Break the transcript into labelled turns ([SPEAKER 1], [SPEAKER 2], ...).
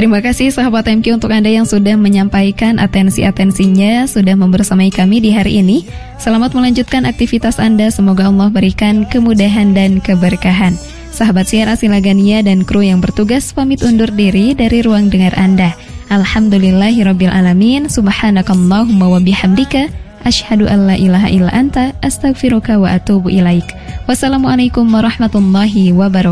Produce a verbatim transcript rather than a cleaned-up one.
[SPEAKER 1] Terima kasih sahabat M Q untuk Anda yang sudah menyampaikan atensi-atensinya, sudah membersamai kami di hari ini. Selamat melanjutkan aktivitas Anda, semoga Allah berikan kemudahan dan keberkahan. Sahabat Siar Asilagania dan kru yang bertugas pamit undur diri dari ruang dengar Anda. Alhamdulillahirabbil alamin, subhanakallahumma wa bihamdika, asyhadu an la ilaha illa anta, astaghfiruka wa atubu ilaik. Wassalamualaikum warahmatullahi wabarakatuh.